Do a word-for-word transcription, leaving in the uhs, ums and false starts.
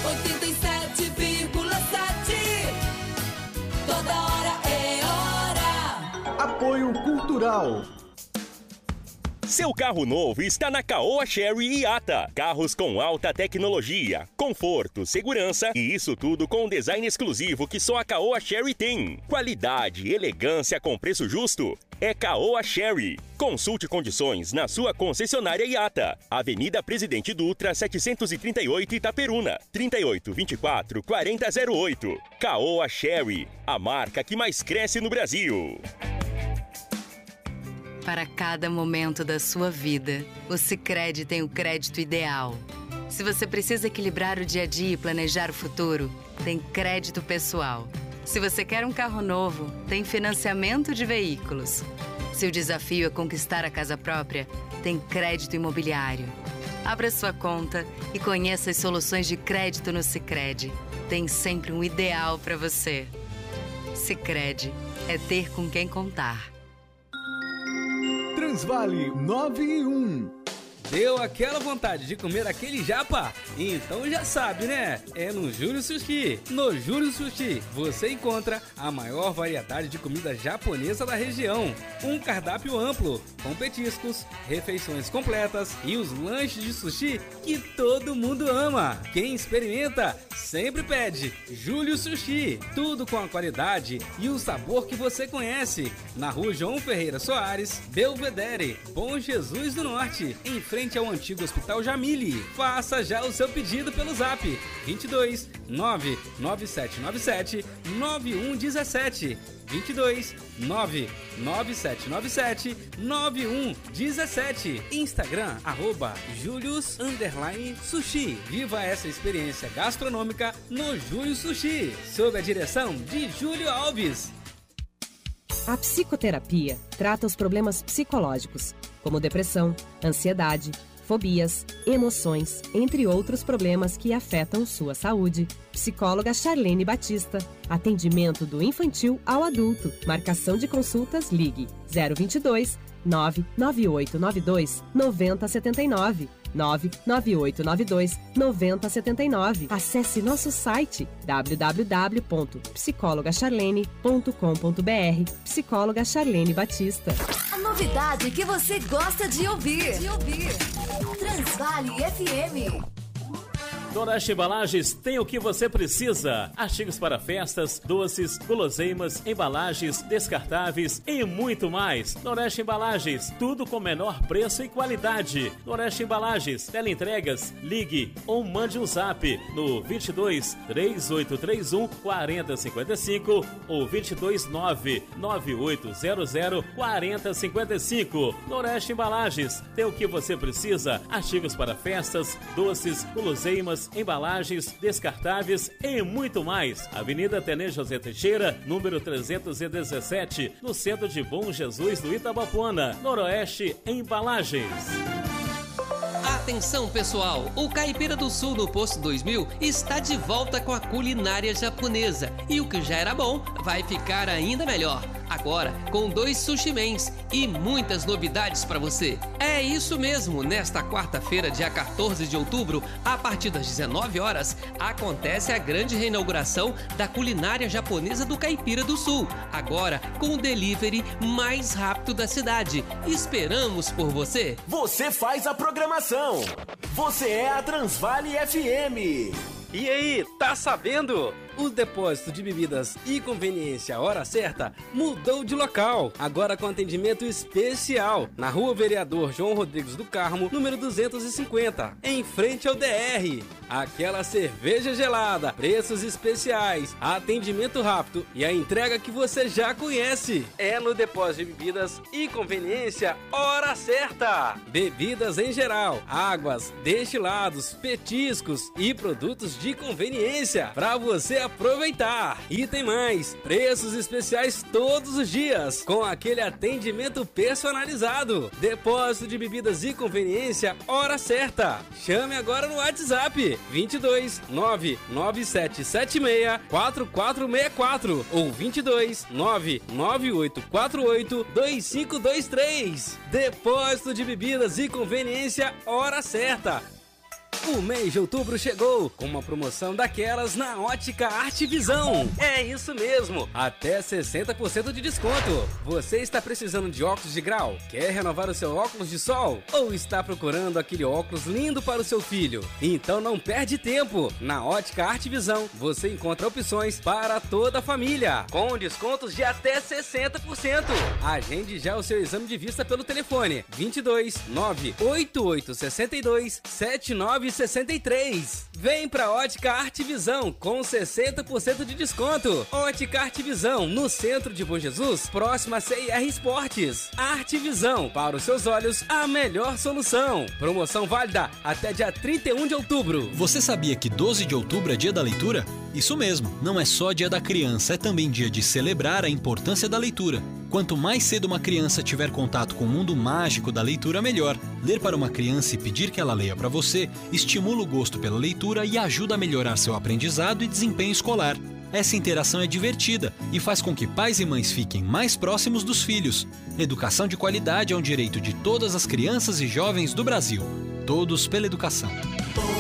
oitenta e sete vírgula sete. Toda hora é hora. Apoio Cultural. Seu carro novo está na Caoa Chery I A T A. Carros com alta tecnologia, conforto, segurança e isso tudo com um design exclusivo que só a Caoa Chery tem. Qualidade e elegância com preço justo. É Caoa Chery. Consulte condições na sua concessionária I A T A. Avenida Presidente Dutra, setecentos e trinta e oito, Itaperuna. trinta e oito, vinte e quatro, quarenta zero oito. Caoa Chery, a marca que mais cresce no Brasil. Para cada momento da sua vida, o Sicredi tem o crédito ideal. Se você precisa equilibrar o dia a dia e planejar o futuro, tem crédito pessoal. Se você quer um carro novo, tem financiamento de veículos. Se o desafio é conquistar a casa própria, tem crédito imobiliário. Abra sua conta e conheça as soluções de crédito no Sicredi. Tem sempre um ideal para você. Sicredi é ter com quem contar. Transvale nove e um. Deu aquela vontade de comer aquele japa? Então já sabe, né? É no Júlio Sushi. No Júlio Sushi você encontra a maior variedade de comida japonesa da região. Um cardápio amplo, com petiscos, refeições completas e os lanches de sushi que todo mundo ama. Quem experimenta sempre pede Júlio Sushi. Tudo com a qualidade e o sabor que você conhece. Na rua João Ferreira Soares, Belvedere, Bom Jesus do Norte, em frente ao antigo Hospital Jamile. Faça já o seu pedido pelo zap vinte e dois, nove nove sete nove sete, nove um um sete. vinte e dois, nove nove sete nove sete, nove um um sete. Instagram, arroba Julius underline Sushi. Viva essa experiência gastronômica no Júlio Sushi, sob a direção de Júlio Alves. A psicoterapia trata os problemas psicológicos, como depressão, ansiedade, fobias, emoções, entre outros problemas que afetam sua saúde. Psicóloga Charlene Batista. Atendimento do infantil ao adulto. Marcação de consultas, ligue zero vinte e dois, nove nove oito nove dois, nove zero sete nove. nove nove oito nove dois, nove zero sete nove. Acesse nosso site w w w ponto psicóloga charlene ponto com ponto b r. Psicóloga Charlene Batista. A novidade que você gosta de ouvir. De ouvir. Transvale F M. Noroeste Embalagens tem o que você precisa. Artigos para festas, doces, guloseimas, embalagens, descartáveis e muito mais. Noroeste Embalagens, tudo com menor preço e qualidade. Noroeste Embalagens, teleentregas, ligue ou mande um zap no vinte e dois, três oito três um, quatro zero cinco cinco ou vinte e dois, nove nove oito zero zero, quatro zero cinco cinco. Noroeste Embalagens, tem o que você precisa. Artigos para festas, doces, guloseimas, embalagens, descartáveis e muito mais. Avenida Tenê José Teixeira, número trezentos e dezessete, no centro de Bom Jesus do Itabapuana. Noroeste Embalagens. Atenção pessoal, o Caipira do Sul no Posto dois mil está de volta com a culinária japonesa e o que já era bom vai ficar ainda melhor. Agora com dois sushi mens e muitas novidades para você. É isso mesmo, nesta quarta-feira, dia quatorze de outubro, a partir das dezenove horas, acontece a grande reinauguração da culinária japonesa do Caipira do Sul. Agora com o delivery mais rápido da cidade. Esperamos por você. Você faz a programação. Você é a Transvale F M. E aí, tá sabendo? O depósito de bebidas e conveniência Hora Certa mudou de local, agora com atendimento especial, na Rua Vereador João Rodrigues do Carmo, número duzentos e cinquenta, em frente ao D R. Aquela cerveja gelada, preços especiais, atendimento rápido e a entrega que você já conhece. É no depósito de bebidas e conveniência Hora Certa. Bebidas em geral, águas, destilados, petiscos e produtos de conveniência para você aproveitar. E tem mais, preços especiais todos os dias, com aquele atendimento personalizado. Depósito de bebidas e conveniência Hora Certa. Chame agora no WhatsApp vinte e dois, nove nove sete sete seis, quatro quatro seis quatro ou vinte e dois, nove nove oito quatro oito, dois cinco dois três. Depósito de bebidas e conveniência Hora Certa. O mês de outubro chegou com uma promoção daquelas na Ótica Arte Visão. É isso mesmo, até sessenta por cento de desconto. Você está precisando de óculos de grau? Quer renovar o seu óculos de sol? Ou está procurando aquele óculos lindo para o seu filho? Então não perde tempo. Na Ótica Arte Visão você encontra opções para toda a família, com descontos de até sessenta por cento. Agende já o seu exame de vista pelo telefone vinte e dois, nove oito oito seis dois, sete nove seis três. Vem pra Ótica Arte Visão com sessenta por cento de desconto. Ótica Arte Visão, no centro de Bom Jesus, próximo a C I R Esportes. Arte Visão, para os seus olhos, a melhor solução. Promoção válida até dia trinta e um de outubro. Você sabia que doze de outubro é dia da leitura? Isso mesmo, não é só dia da criança, é também dia de celebrar a importância da leitura. Quanto mais cedo uma criança tiver contato com o mundo mágico da leitura, melhor. Ler para uma criança e pedir que ela leia para você estimula o gosto pela leitura e ajuda a melhorar seu aprendizado e desempenho escolar. Essa interação é divertida e faz com que pais e mães fiquem mais próximos dos filhos. Educação de qualidade é um direito de todas as crianças e jovens do Brasil. Todos pela educação.